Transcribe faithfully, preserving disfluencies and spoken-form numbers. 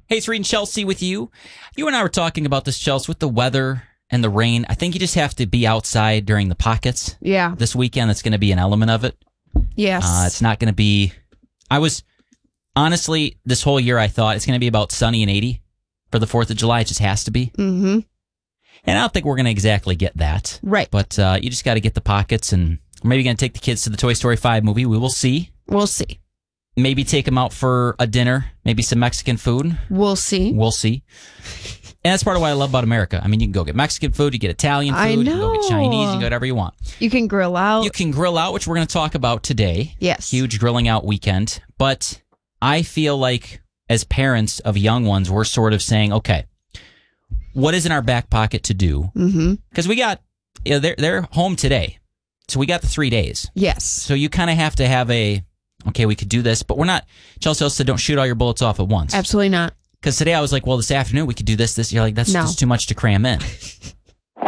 Hey, it's Reed and Chelsea with you. You and I were talking about this, Chelsea, with the weather and the rain. I think you just have to be outside during the pockets. Yeah. This weekend, that's going to be an element of it. Yes. Uh, it's not going to be... I was... Honestly, this whole year I thought it's going to be about sunny and eighty for the fourth of July. It just has to be. Mm-hmm. And I don't think we're going to exactly get that. Right. But uh, you just got to get the pockets, and we're maybe going to take the kids to the Toy Story five movie. We will see. We'll see. Maybe take them out for a dinner, maybe some Mexican food. We'll see. We'll see. And that's part of what I love about America. I mean, you can go get Mexican food, you get Italian food, I you can go get Chinese, you know. can go whatever you want. You can grill out. You can grill out, which we're going to talk about today. Yes. Huge grilling out weekend. But I feel like as parents of young ones, we're sort of saying, okay, what is in our back pocket to do? Mm-hmm. Because we got, you know, they're, they're home today. So we got the three days. Yes. So you kind of have to have a, okay, we could do this, but we're not, Chelsea also said don't shoot all your bullets off at once. Absolutely not. Because today I was like, well, this afternoon we could do this, this. You're like, that's No. just too much to cram in.